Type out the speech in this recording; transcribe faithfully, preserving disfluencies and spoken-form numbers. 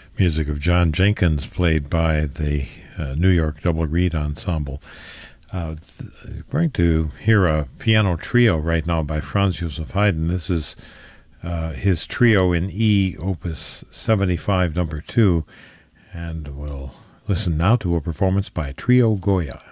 Music of John Jenkins, played by the uh, New York Double Reed Ensemble. Uh, th- we're going to hear a piano trio right now by Franz Joseph Haydn. This is uh, his trio in E, Opus seventy-five, number two, and we'll listen now to a performance by Trio Goya.